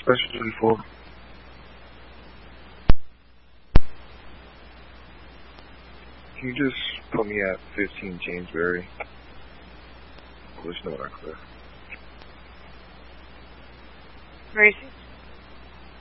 especially for. Can you just put me at 15 Jamesbury? There's no one clear. Racing.